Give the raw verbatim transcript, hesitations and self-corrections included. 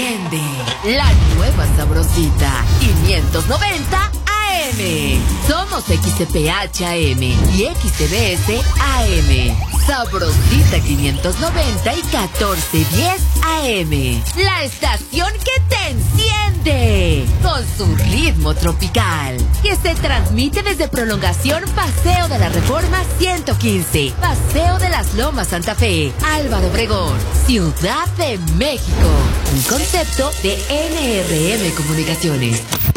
enciende la nueva sabrosita quinientos noventa A M. Somos X C P H A M y X C B S A M. Sabrosita quinientos noventa y catorce diez A M. La estación que te enciende con su ritmo tropical, que se transmite desde Prolongación Paseo de la Reforma ciento quince, Paseo de las Lomas Santa Fe, Álvaro Obregón, Ciudad de México. Un concepto de N R M Comunicaciones.